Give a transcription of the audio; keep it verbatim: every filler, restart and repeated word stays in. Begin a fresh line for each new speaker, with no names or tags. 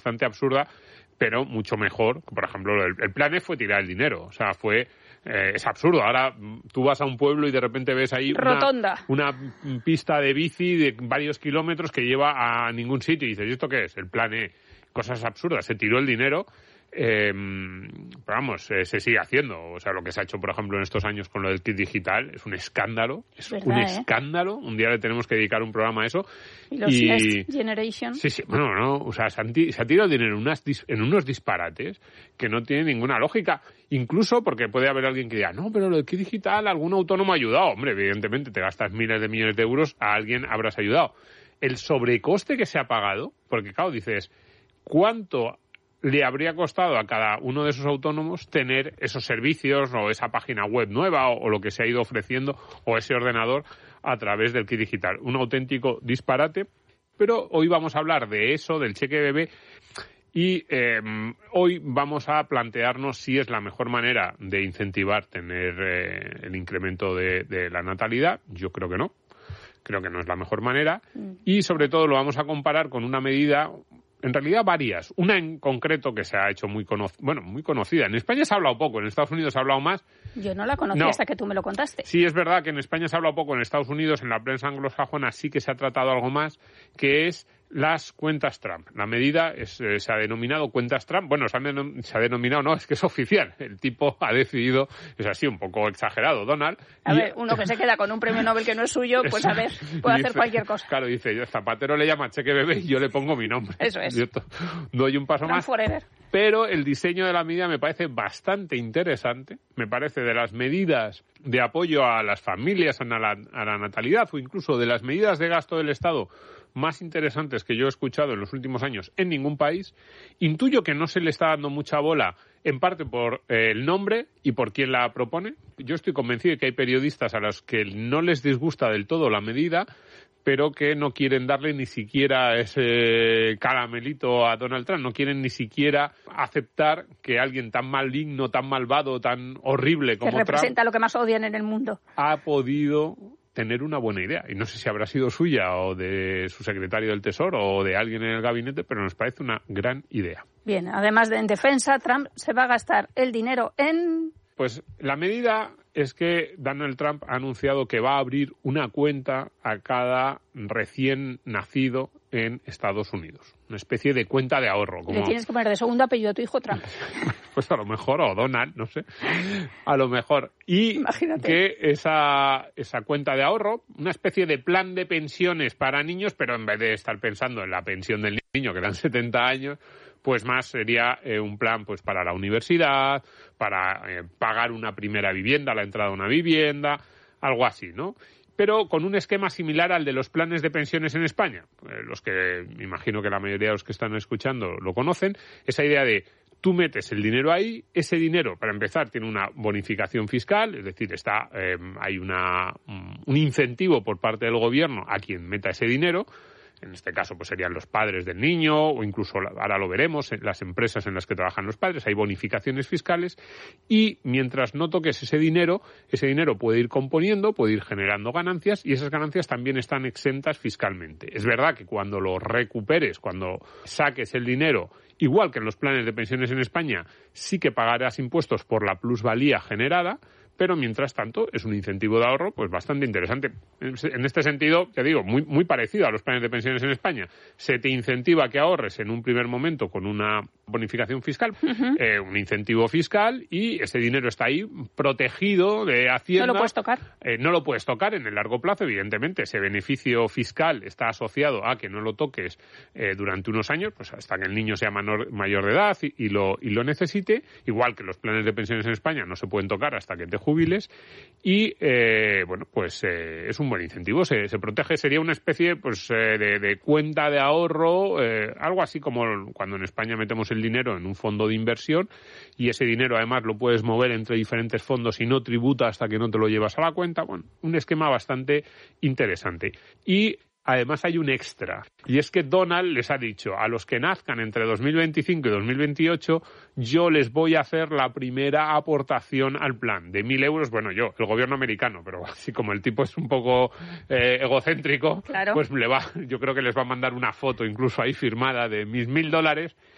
bastante absurda, pero mucho mejor. Por ejemplo, el, el plan E fue tirar el dinero. O sea, fue... Eh, es absurdo. Ahora tú vas a un pueblo y de repente ves ahí
Rotonda.
Una, una pista de bici de varios kilómetros que lleva a ningún sitio y dices, ¿y esto qué es? El plan E. Cosas absurdas. Se tiró el dinero. Eh, pero vamos, eh, se sigue haciendo. O sea, lo que se ha hecho, por ejemplo, en estos años con lo del kit digital es un escándalo. Es
¿verdad,
un
eh?
escándalo. Un día le tenemos que dedicar un programa a eso.
Y los
y...
Next Generation.
Sí, sí. Bueno, no. O sea, se, han ti- se ha tirado el dinero en, unas dis- en unos disparates que no tienen ninguna lógica. Incluso porque puede haber alguien que diga, no, pero lo del kit digital, algún autónomo ha ayudado. Hombre, evidentemente, te gastas miles de millones de euros, a alguien habrás ayudado. El sobrecoste que se ha pagado, porque claro, dices, ¿cuánto le habría costado a cada uno de esos autónomos tener esos servicios o esa página web nueva o, o lo que se ha ido ofreciendo o ese ordenador a través del kit digital? Un auténtico disparate, pero hoy vamos a hablar de eso, del cheque bebé, y eh, hoy vamos a plantearnos si es la mejor manera de incentivar tener eh, el incremento de, de la natalidad. Yo creo que no, creo que no es la mejor manera, y sobre todo lo vamos a comparar con una medida... En realidad varias. Una en concreto que se ha hecho muy cono- bueno, muy conocida. En España se ha hablado poco, en Estados Unidos se ha hablado más.
Yo no la conocía
No.
hasta que tú me lo contaste.
Sí, es verdad que en España se ha hablado poco, en Estados Unidos, en la prensa anglosajona sí que se ha tratado algo más, que es las cuentas Trump. La medida es, eh, se ha denominado cuentas Trump. Bueno, se ha, denom- se ha denominado, no, es que es oficial. El tipo ha decidido, es así, un poco exagerado, Donald.
A
y...
ver, uno que se queda con un premio Nobel que no es suyo, pues a ver, puede
Dice,
hacer cualquier cosa.
Claro, dice, yo Zapatero le llama cheque bebé y yo le pongo mi nombre.
Eso es.
Yo to- doy un paso
Trump
más.
forever.
Pero el diseño de la medida me parece bastante interesante. Me parece de las medidas de apoyo a las familias, a la, a la natalidad o incluso de las medidas de gasto del Estado más interesantes que yo he escuchado en los últimos años en ningún país. Intuyo que no se le está dando mucha bola, en parte por eh, el nombre y por quién la propone. Yo estoy convencido de que hay periodistas a los que no les disgusta del todo la medida, pero que no quieren darle ni siquiera ese caramelito a Donald Trump, no quieren ni siquiera aceptar que alguien tan maligno, tan malvado, tan horrible como
que representa
Trump
lo que más odian en el mundo.
ha podido tener una buena idea. Y no sé si habrá sido suya o de su secretario del Tesoro o de alguien en el gabinete, pero nos parece una gran idea.
Bien, además de en defensa, Trump se va a gastar el dinero en...
Pues la medida es que Donald Trump ha anunciado que va a abrir una cuenta a cada recién nacido en Estados Unidos. Una especie de cuenta de ahorro. Como...
Le tienes que poner de segundo apellido a tu hijo Trump.
Pues a lo mejor, o Donald, no sé. A lo mejor. Y
Imagínate.
que esa, esa cuenta de ahorro, una especie de plan de pensiones para niños, pero en vez de estar pensando en la pensión del niño, que dan setenta años, pues más sería eh, un plan pues para la universidad, para eh, pagar una primera vivienda, la entrada a una vivienda, algo así, ¿no? Pero con un esquema similar al de los planes de pensiones en España. Eh, los que, me imagino que la mayoría de los que están escuchando lo conocen, esa idea de tú metes el dinero ahí, ese dinero, para empezar, tiene una bonificación fiscal, es decir, está eh, hay una, un incentivo por parte del gobierno a quien meta ese dinero. En este caso, pues serían los padres del niño o incluso, ahora lo veremos, en las empresas en las que trabajan los padres, hay bonificaciones fiscales y mientras no toques ese dinero, ese dinero puede ir componiendo, puede ir generando ganancias y esas ganancias también están exentas fiscalmente. Es verdad que cuando lo recuperes, cuando saques el dinero, igual que en los planes de pensiones en España, sí que pagarás impuestos por la plusvalía generada, pero mientras tanto es un incentivo de ahorro pues bastante interesante. En este sentido, ya digo, muy, muy parecido a los planes de pensiones en España. Se te incentiva a que ahorres en un primer momento con una bonificación fiscal, uh-huh. eh, un incentivo fiscal, y ese dinero está ahí protegido de Hacienda.
No lo puedes tocar.
Eh, no lo puedes tocar en el largo plazo, evidentemente. Ese beneficio fiscal está asociado a que no lo toques eh, durante unos años, pues hasta que el niño sea menor, mayor de edad y, y, lo, y lo necesite. Igual que los planes de pensiones en España no se pueden tocar hasta que te jubiles y eh, bueno pues eh, es un buen incentivo, se, se protege, sería una especie pues eh, de, de cuenta de ahorro, eh, algo así como cuando en España metemos el dinero en un fondo de inversión y ese dinero además lo puedes mover entre diferentes fondos y no tributa hasta que no te lo llevas a la cuenta. Bueno, un esquema bastante interesante. Y además hay un extra, y es que Donald les ha dicho a los que nazcan entre dos mil veinticinco y dos mil veintiocho, yo les voy a hacer la primera aportación al plan de mil euros. Bueno, yo, el gobierno americano, pero así como el tipo es un poco eh, egocéntrico,
claro.
Pues le va, yo creo que les va a mandar una foto incluso ahí firmada de mis mil dólares.